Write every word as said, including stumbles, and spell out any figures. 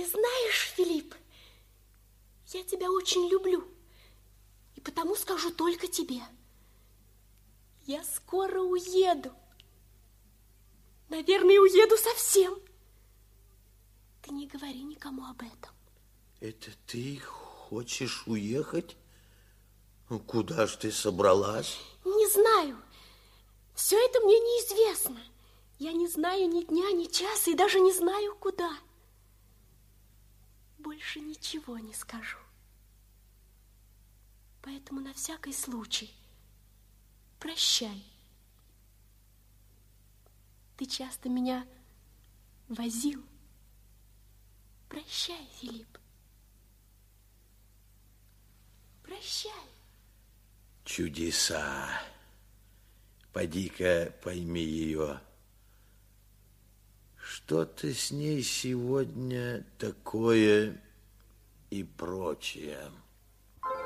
знаешь, Филипп, я тебя очень люблю, и потому скажу только тебе. Я скоро уеду. Наверное, уеду совсем. Ты не говори никому об этом. Это ты хочешь уехать? Ну, куда ж ты собралась? Не знаю. Все это мне неизвестно. Я не знаю ни дня, ни часа, и даже не знаю, куда. Больше ничего не скажу. Поэтому на всякий случай прощай. Ты часто меня возил. Прощай, Филипп. Прощай. Чудеса. Поди-ка пойми ее. Что-то с ней сегодня такое и прочее.